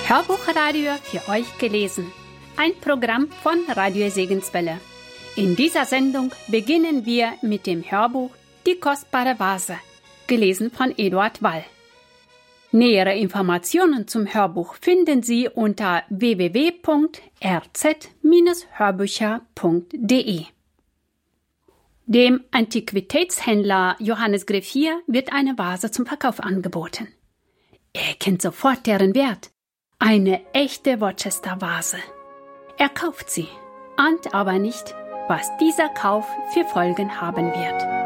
Hörbuchradio für euch gelesen. Ein Programm von Radio Segenswelle. In dieser Sendung beginnen wir mit dem Hörbuch Die kostbare Vase, gelesen von Eduard Wall. Nähere Informationen zum Hörbuch finden Sie unter www.rz-hörbücher.de. Dem Antiquitätshändler Johannes Greffier wird eine Vase zum Verkauf angeboten. Er kennt sofort deren Wert. Eine echte Worcester-Vase. Er kauft sie, ahnt aber nicht, was dieser Kauf für Folgen haben wird.